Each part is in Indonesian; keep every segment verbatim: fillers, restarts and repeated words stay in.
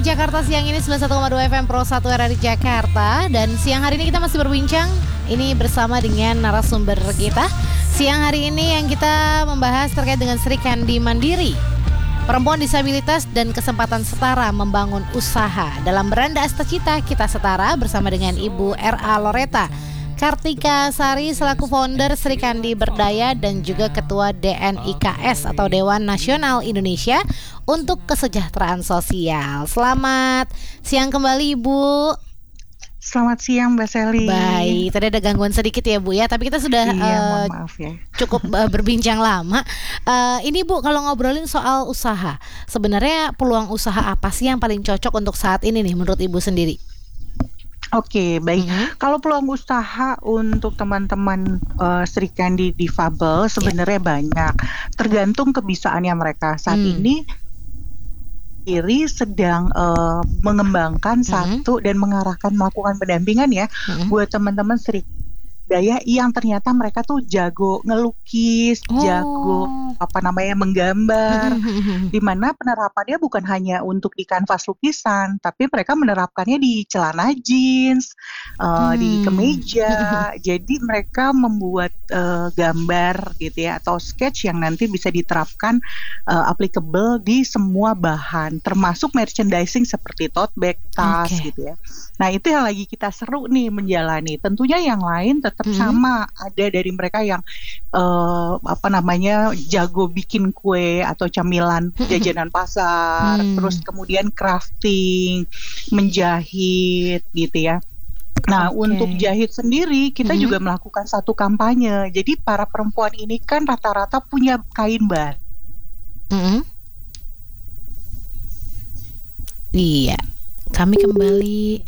di Jakarta siang ini sembilan puluh satu koma dua F M Pro satu R R di Jakarta. Dan siang hari ini kita masih berbincang ini bersama dengan narasumber kita. Siang hari ini yang kita membahas terkait dengan Sri Kandi Mandiri, perempuan disabilitas dan kesempatan setara membangun usaha. Dalam Beranda Astacita Kita Setara bersama dengan Ibu R A Loreta Kartika Sari selaku founder Sri Kandi Berdaya dan juga Ketua D N I K S atau Dewan Nasional Indonesia untuk Kesejahteraan Sosial. Selamat siang kembali Ibu. Selamat siang Mbak Sally. Baik, tadi ada gangguan sedikit ya Bu ya, tapi kita sudah iya, uh, maaf ya. cukup uh, berbincang lama. Uh, ini Bu, kalau ngobrolin soal usaha, sebenarnya peluang usaha apa sih yang paling cocok untuk saat ini nih menurut Ibu sendiri? Oke, baik. Mm-hmm. Kalau peluang usaha untuk teman-teman uh, Sri Kandi difabel sebenarnya yeah. banyak, tergantung kebisaannya mereka. Saat mm. ini Iri sedang uh, mengembangkan mm-hmm. satu dan mengarahkan melakukan pendampingan ya mm-hmm. buat teman-teman Sri Daya yang ternyata mereka tuh jago ngelukis, oh. jago apa namanya menggambar, di mana penerapannya bukan hanya untuk di kanvas lukisan, tapi mereka menerapkannya di celana jeans, uh, hmm. di kemeja. Jadi mereka membuat uh, gambar gitu ya atau sketch yang nanti bisa diterapkan uh, applicable di semua bahan, termasuk merchandising seperti tote bag, tas okay. gitu ya. Nah itu yang lagi kita seru nih menjalani. Tentunya yang lain tetap Hmm. sama, ada dari mereka yang uh, apa namanya jago bikin kue atau camilan jajanan pasar, hmm. terus kemudian crafting, menjahit gitu ya. Nah okay. untuk jahit sendiri kita hmm. juga melakukan satu kampanye. Jadi para perempuan ini kan rata-rata punya kain batik. Hmm. Iya, kami kembali.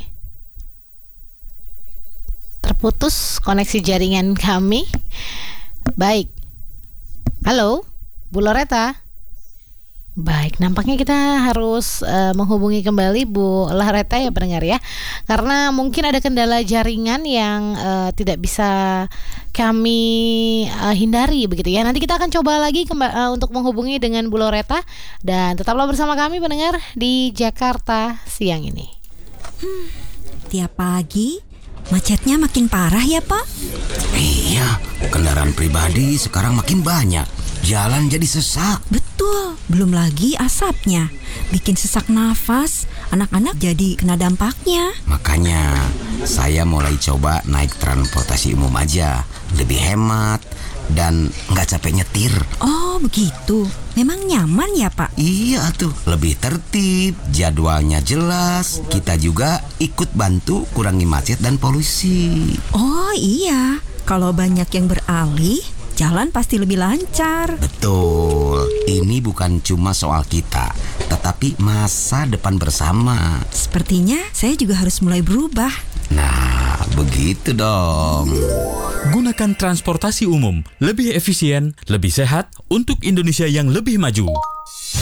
Terputus koneksi jaringan kami. Baik. Halo, Bu Loreta. Baik, nampaknya kita harus uh, menghubungi kembali Bu Loreta ya pendengar ya. Karena mungkin ada kendala jaringan yang uh, tidak bisa kami uh, hindari begitu ya. Nanti kita akan coba lagi kemba- uh, untuk menghubungi dengan Bu Loreta. Dan tetaplah bersama kami pendengar di Jakarta siang ini. Hmm, tiap pagi macetnya makin parah ya Pak? Iya, kendaraan pribadi sekarang makin banyak. Jalan jadi sesak. Betul, belum lagi asapnya bikin sesak nafas. Anak-anak jadi kena dampaknya. Makanya saya mulai coba naik transportasi umum aja. Lebih hemat dan nggak capek nyetir. Oh begitu, memang nyaman ya Pak? Iya tuh, lebih tertib, jadwalnya jelas. Kita juga ikut bantu kurangi macet dan polusi. Oh iya, kalau banyak yang beralih, jalan pasti lebih lancar. Betul, ini bukan cuma soal kita, tetapi masa depan bersama. Sepertinya saya juga harus mulai berubah. Nah, begitu dong. Gunakan transportasi umum, lebih efisien, lebih sehat untuk Indonesia yang lebih maju.